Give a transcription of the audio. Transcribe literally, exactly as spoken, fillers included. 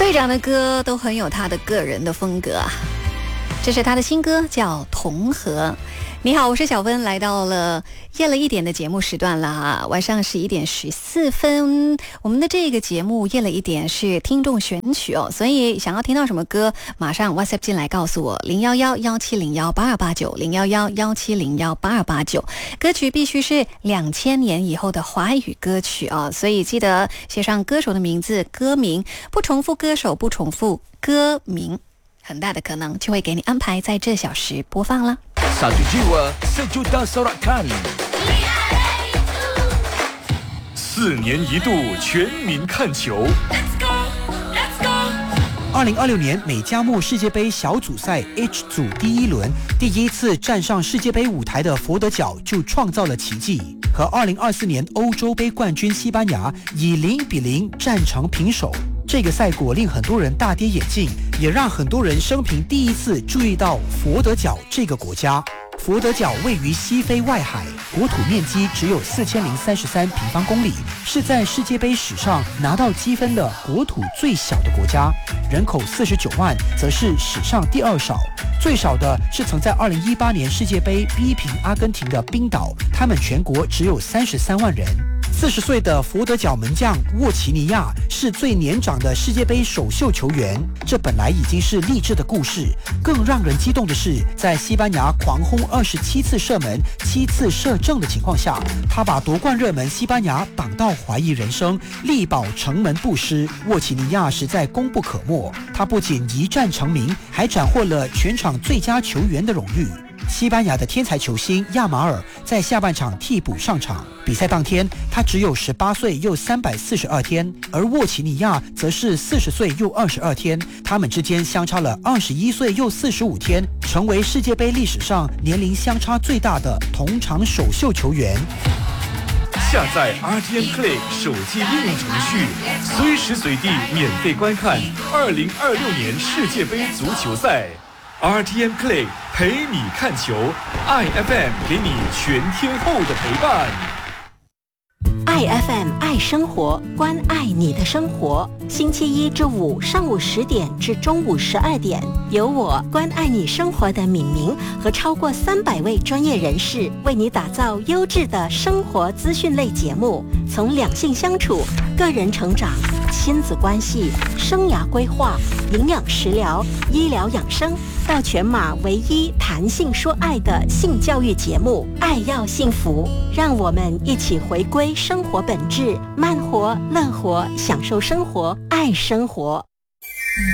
队长的歌都很有他的个人的风格啊。这是他的新歌叫《同和》。你好，我是小温，来到了夜了一点的节目时段了啊，晚上十一点十四分。我们的这个节目夜了一点是听众选曲哦，所以想要听到什么歌，马上 WhatsApp 进来告诉我零一一一七零一八二八九零一一一七零一八二八九。歌曲必须是两千年以后的华语歌曲啊，所以记得写上歌手的名字、歌名，不重复歌手，不重复歌名。很大的可能就会给你安排在这小时播放了。 Satu jiwa sejuta sorakan， 四年一度全民看球。 二零二六年美加墨世界杯小组赛 H 组第一轮，第一次站上世界杯舞台的佛得角就创造了奇迹，和二零二四年欧洲杯冠军西班牙以零比零战成平手。这个赛果令很多人大跌眼镜，也让很多人生平第一次注意到佛得角这个国家。佛得角位于西非外海，国土面积只有四千零三十三平方公里，是在世界杯史上拿到积分的国土最小的国家，人口四十九万，则是史上第二少。最少的是曾在二零一八年世界杯逼平阿根廷的冰岛，他们全国只有三十三万人。四十岁的佛得角门将沃奇尼亚是最年长的世界杯首秀球员，这本来已经是励志的故事。更让人激动的是，在西班牙狂轰二十七次射门、七次射正的情况下，他把夺冠热门西班牙挡到怀疑人生，力保城门不失。沃奇尼亚实在功不可没，他不仅一战成名，还斩获了全场最佳球员的荣誉。西班牙的天才球星亚马尔在下半场替补上场，比赛当天他只有十八岁又三百四十二天，而沃奇尼亚则是四十岁又二十二天，他们之间相差了二十一岁又四十五天，成为世界杯历史上年龄相差最大的同场首秀球员。 下载 R T M Play 手机应用程序，随时随地免费观看二零二六年世界杯足球赛。R T M Play 陪你看球 ，I F M 给你全天候的陪伴。 I F M 爱生活，关爱你的生活。星期一至五上午十点至中午十二点，由我关爱你生活的敏明和超过三百位专业人士为你打造优质的生活资讯类节目，从两性相处、个人成长、亲子关系、生涯规划、营养食疗、医疗养生，到全马唯一谈性说爱的性教育节目《爱要幸福》，让我们一起回归生活本质，慢活、乐活，享受生活，爱生活。